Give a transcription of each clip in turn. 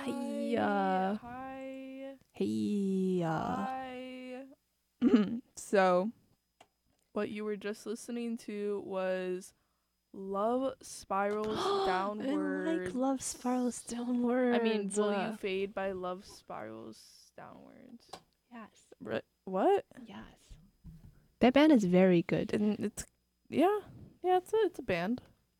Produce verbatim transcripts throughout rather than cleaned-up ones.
Hi. Hi. Hey. Hi. So, what you were just listening to was Love Spirals Downwards. I like Love Spirals Downwards. I mean, Will You Fade by Love Spirals Downwards. Yes. Re- what? Yes. That band is very good. And it's, yeah. Yeah, it's a, it's a band.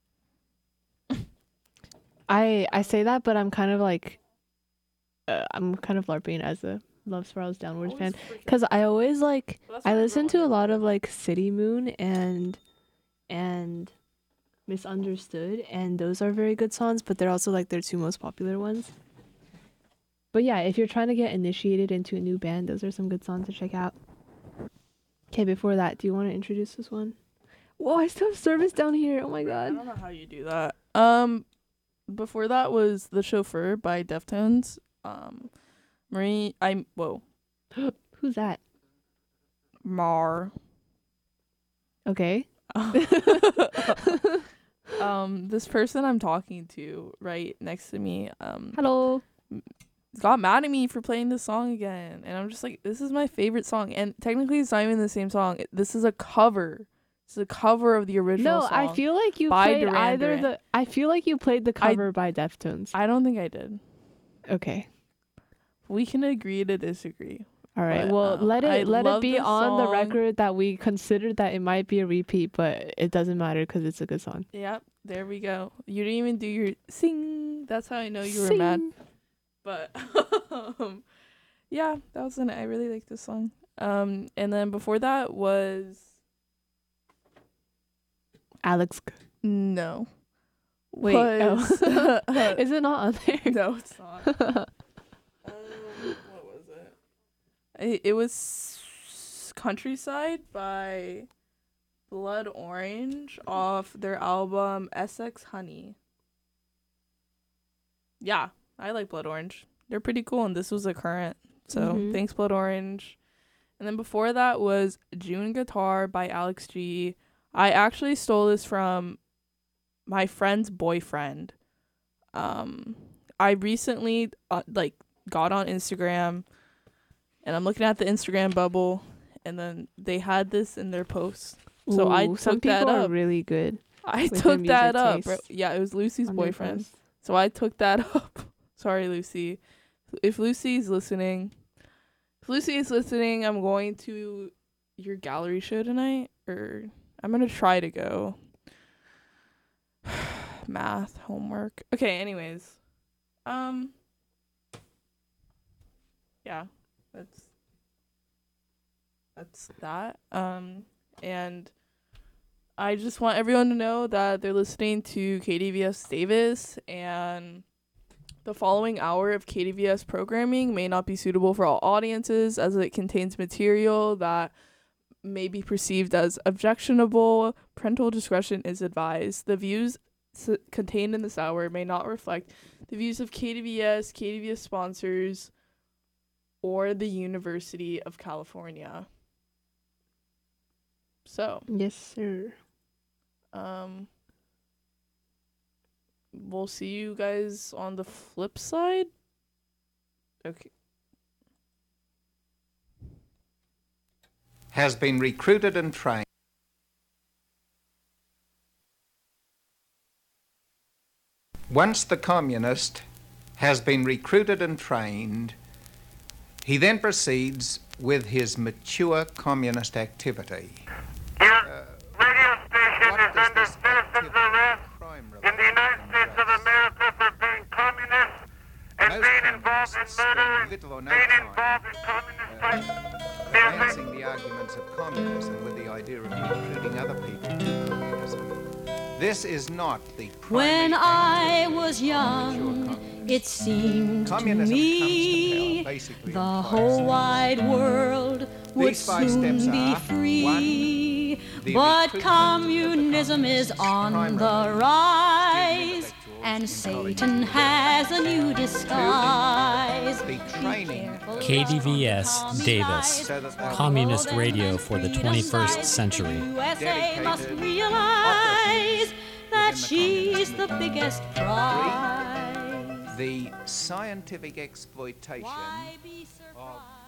I I say that, but I'm kind of like, uh, I'm kind of LARPing as a Love Spirals Downwards fan. Because I always like, Well, that's I what listen to a everyone lot is. of like City Moon and, and Misunderstood. And those are very good songs, but they're also like their two most popular ones. But yeah, if you're trying to get initiated into a new band, those are some good songs to check out. Okay, before that, do you want to introduce this one? Whoa, I still have service down here. Oh my I god. don't know how you do that. Um, before that was The Chauffeur by Deftones. Um, Marie, I'm, whoa. Who's that? Mar. Okay. um, this person I'm talking to right next to me, um, Hello. got mad at me for playing this song again. And I'm just like, this is my favorite song. And technically it's not even the same song. It- This is a cover. It's a cover of the original No, song. I feel like you by played Duran either Duran. the I feel like you played the cover by Deftones. I don't think I did. Okay. We can agree to disagree. All right. But, well, um, let I it let it love be this on the song. record that we considered that it might be a repeat, but it doesn't matter because it's a good song. Yep, there we go. You didn't even do your sing. That's how I know you were Sing. mad. But um, yeah, that was an. I really like this song. Um, and then before that was Alex. no. Wait. Was, Oh. Is it not on there? no, it's not. um, what was it? It, it was Countryside by Blood Orange off their album S X Honey. Yeah, I like Blood Orange. They're pretty cool, and this was a current. So Mhm. thanks, Blood Orange. And then before that was June Guitar by Alex G. I actually stole this from my friend's boyfriend. Um, I recently uh, like got on Instagram, and I'm looking at the Instagram bubble, and then they had this in their posts. So I Ooh, some took that people are up. really good. I with their took music that up. Bro. taste Yeah, it was Lucy's on their boyfriend. posts. So I took that up. Sorry, Lucy. If Lucy's listening, if Lucy is listening, I'm going to your gallery show tonight, or I'm gonna try to go. Math homework. Okay. Anyways, um, yeah, that's that's that. Um, and I just want everyone to know that they're listening to K D V S Davis, and the following hour of K D V S programming may not be suitable for all audiences, as it contains material that may be perceived as objectionable. Parental discretion is advised. The views s- contained in this hour may not reflect the views of K D V S, K D V S sponsors, or the University of California. So, Yes, sir. um, we'll see you guys on the flip side. Okay. Has been recruited and trained. Once the communist has been recruited and trained, he then proceeds with his mature communist activity. Your Uh, radio station what is does under this have to citizen's do with arrest crime in the United States of related America for being communist and Most being involved in communists murder spend and little or no being time, involved in communist uh, type advancing the arguments of communism with the idea of recruiting other people to communism. This is not the When primary I aim was of mature young, communists. it seemed to Communism comes to me power basically the in five whole steps. wide world would These five soon steps be are, free. one, the But recruitment of the communism is communists on primarily the student rise, intellectuals and in Satan colleges. has a new disguise. The training of K D V S Tommy Davis, guys, So that they'll Communist golden radio and for the freedom twenty-first side. century. U S A must Dedicated realize that within the she's communist the biggest prize. the scientific exploitation Why be of surprised?